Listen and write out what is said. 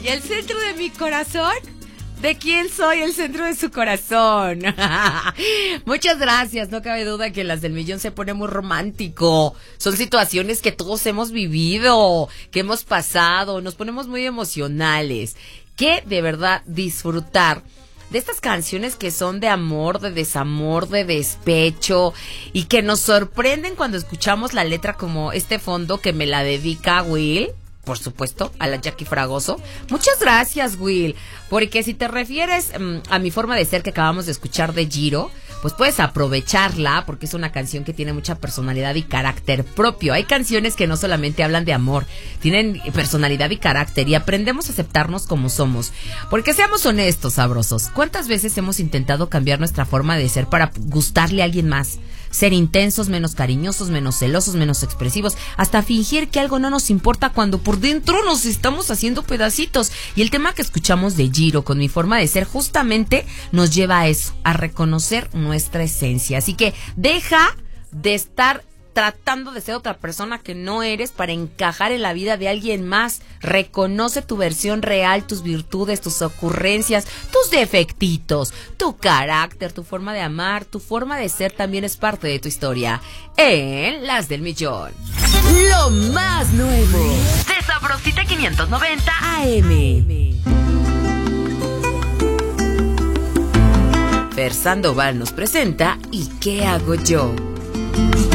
¿Y el centro de mi corazón? ¿De quién soy el centro de su corazón? Muchas gracias, no cabe duda que Las del Millón se pone muy romántico. Son situaciones que todos hemos vivido, que hemos pasado, nos ponemos muy emocionales. Que de verdad disfrutar de estas canciones que son de amor, de desamor, de despecho y que nos sorprenden cuando escuchamos la letra, como este fondo que me la dedica Will. Por supuesto, a la Jackie Fragoso. Muchas gracias, Will. Porque si te refieres a mi forma de ser que acabamos de escuchar de Giro, pues puedes aprovecharla porque es una canción que tiene mucha personalidad y carácter propio. Hay canciones que no solamente hablan de amor, tienen personalidad y carácter y aprendemos a aceptarnos como somos. Porque seamos honestos, sabrosos, ¿cuántas veces hemos intentado cambiar nuestra forma de ser para gustarle a alguien más? Ser intensos, menos cariñosos, menos celosos, menos expresivos, hasta fingir que algo no nos importa cuando por dentro nos estamos haciendo pedacitos. Y el tema que escuchamos de Giro, con mi forma de ser, justamente nos lleva a eso, a reconocer nuestra esencia. Así que deja de estar tratando de ser otra persona que no eres para encajar en la vida de alguien más. Reconoce tu versión real, tus virtudes, tus ocurrencias, tus defectitos, tu carácter, tu forma de amar, tu forma de ser también es parte de tu historia. En Las del Millón. Lo más nuevo de Sabrosita 590 AM. Fer Sandoval nos presenta ¿Y qué hago yo?